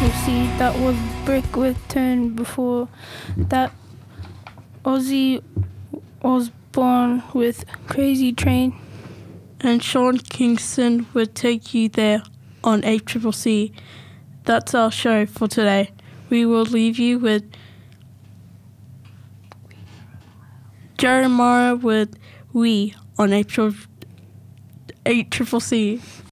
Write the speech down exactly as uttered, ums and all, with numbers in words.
C. That was Brick with Turn. Before that, Ozzy Osbourne with Crazy Train. And Sean Kingston would Take You There on A C C C. That's our show for today. We will leave you with Jeremiah with We on A C C C.